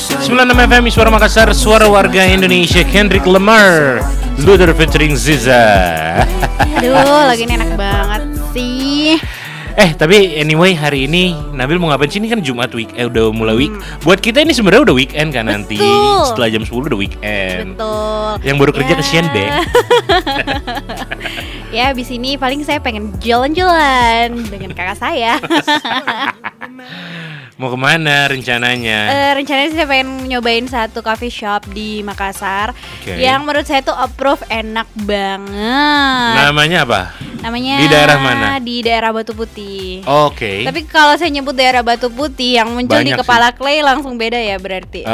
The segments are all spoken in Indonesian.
96 FM Suara Makassar, suara warga Indonesia. Kendrick Lamar, Luther featuring Ziza. Aduh, lagi ini enak banget sih. Tapi anyway hari ini Nabil mau ngapain sih? Ini kan Jumat udah mulai week. Buat kita ini sebenarnya udah weekend kan nanti. Betul. Setelah jam 10 udah weekend. Betul. Yang baru kerja kesian deh. Ya abis ini paling saya pengen jalan-jalan dengan kakak saya. Mau kemana rencananya? Rencananya saya pengen nyobain satu coffee shop di Makassar. Oke. Yang menurut saya tuh approve enak banget. Namanya apa? Namanya Di daerah mana? Di daerah Batu Putih. Oke. Tapi kalau saya nyebut daerah Batu Putih, yang muncul Banyak di kepala Clay langsung beda ya berarti.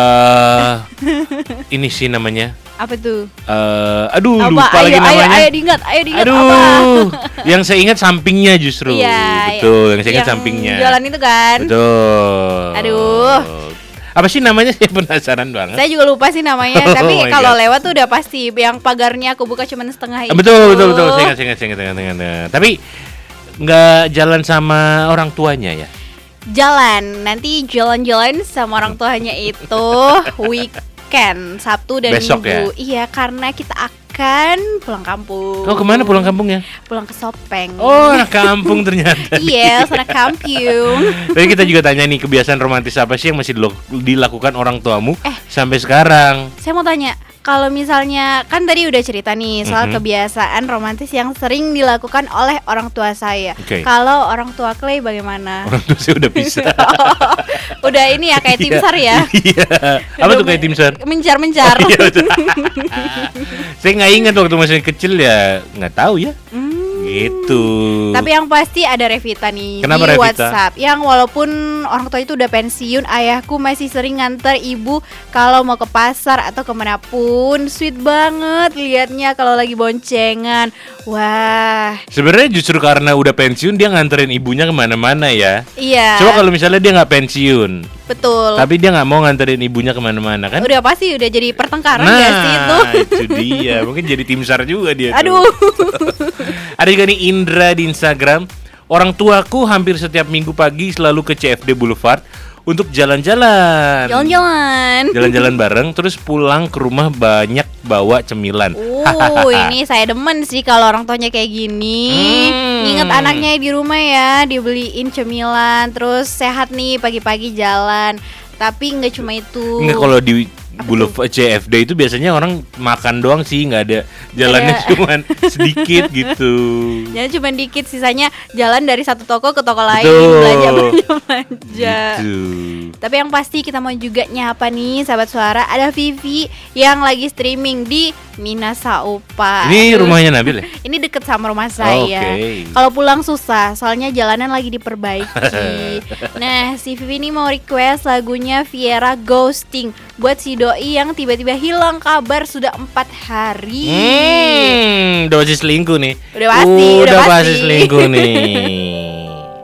Ini sih namanya. Apa tuh? Aduh Apa? lupa lagi namanya. Ayo diingat Aduh, apa? yang saya ingat sampingnya justru. Iya, Betul, yang saya ingat sampingnya. Jualan itu kan. Betul. Aduh. Apa sih namanya? Saya penasaran banget. Saya juga lupa sih namanya, Oh tapi my kalau God. lewat tuh udah pasti. Yang pagarnya aku buka cuma setengah itu. Betul. Saya ingat. Tapi nggak jalan sama orang tuanya ya? Jalan, nanti jalan-jalan sama orang tuanya itu weekend, Sabtu dan Besok Minggu. Iya, karena kita akan pulang kampung. Oh kemana pulang kampungnya? Pulang ke Sopeng. Oh anak kampung ternyata. Iya, anak kampung. Tapi kita juga tanya nih, kebiasaan romantis apa sih yang masih dilakukan orang tuamu sampai sekarang? Saya mau tanya, kalau misalnya kan tadi udah cerita nih soal kebiasaan romantis yang sering dilakukan oleh orang tua saya. Oke. Kalau orang tua Clay bagaimana? Orang tua saya udah bisa. Udah ini ya kayak tim SAR ya. Iya. Apa tuh kayak tim SAR? Mencar-mencar. Iya betul. Saya nggak ingat waktu masih kecil ya, nggak tahu ya. Gitu. Tapi yang pasti ada Revita nih. Kenapa di Revita? WhatsApp. Yang walaupun orang tua itu udah pensiun, ayahku masih sering nganter ibu kalau mau ke pasar atau kemanapun. Sweet banget liatnya kalau lagi boncengan. Wah. Sebenarnya justru karena udah pensiun dia nganterin ibunya kemana-mana ya. Iya. Coba kalau misalnya dia nggak pensiun, Betul. tapi dia nggak mau nganterin ibunya kemana-mana kan? Udah pasti udah jadi pertengkaran gak sih itu? itu dia. Mungkin jadi tim SAR juga dia. Aduh. Ada juga nih Indra di Instagram. Orang tuaku hampir setiap minggu pagi selalu ke CFD Boulevard untuk jalan-jalan. Jalan-jalan bareng, terus pulang ke rumah banyak bawa cemilan. Ini saya demen sih kalau orang tuanya kayak gini. Ingat anaknya di rumah ya, dibeliin cemilan, terus sehat nih pagi-pagi jalan. Tapi nggak cuma itu. Nggak, kalau di Boulevard CFD itu biasanya orang makan doang sih, nggak ada jalannya, cuman sedikit gitu. Jangan cuma dikit, sisanya jalan dari satu toko ke toko lain, Betul. belanja. Gitu. Tapi yang pasti kita mau juga nyapa nih sahabat suara, ada Vivi yang lagi streaming di Minasa Upa. Ini rumahnya Nabil ya? Ini deket sama rumah saya. Oke. Kalau pulang susah, soalnya jalanan lagi diperbaiki. Nah, si Vivi ini mau request lagunya Viera Ghosting buat si doi yang tiba-tiba hilang kabar sudah 4 hari. Udah pasti selingkuh nih. Udah pasti. Selingkuh nih.